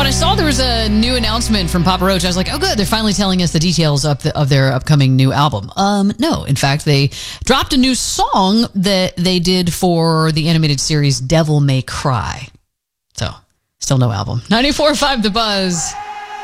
when I saw there was a new announcement from Papa Roach, I was like, oh, good. They're finally telling us the details of their upcoming new album. No. In fact, they dropped a new song that they did for the animated series Devil May Cry. So, still no album. 94.5 The Buzz.